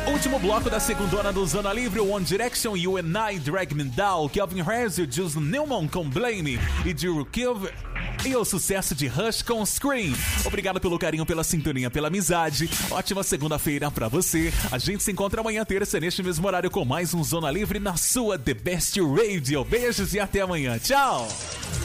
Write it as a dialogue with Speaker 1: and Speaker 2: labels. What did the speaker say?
Speaker 1: Último bloco da segunda do Zona Livre, One Direction, You and I, Drag Me Down, Calvin Harris e Jules Newman com Blame e Drew Kill e o sucesso de Rush com Scream. Obrigado pelo carinho, pela sintonia, pela amizade. Ótima segunda-feira pra você. A gente se encontra amanhã, terça, neste mesmo horário, com mais um Zona Livre na sua The Best Radio. Beijos e até amanhã. Tchau!